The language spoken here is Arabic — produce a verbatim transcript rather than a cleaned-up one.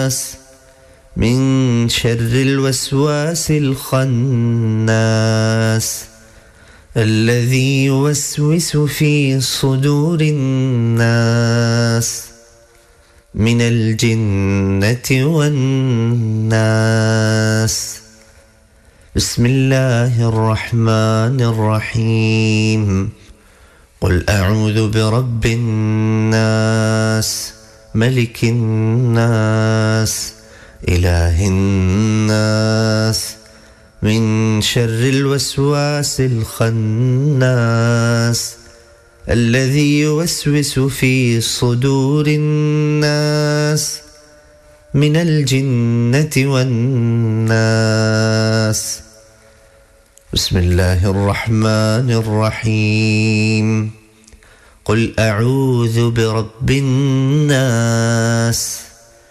الناس من شر الوسواس الخناس الذي يوسوس في صدور الناس من الجنة والناس. بسم الله الرحمن الرحيم. قل أعوذ برب الناس ملك الناس إله الناس من شر الوسواس الخناس الذي يوسوس في صدور الناس من الجنة والناس. بسم الله الرحمن الرحيم. قل أعوذ برب الناس